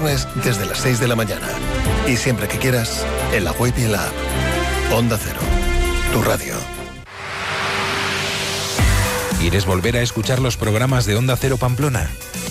viernes desde las 6 de la mañana. Y siempre que quieras, en la web y en la app. Onda Cero, tu radio. ¿Quieres volver a escuchar los programas de Onda Cero Pamplona?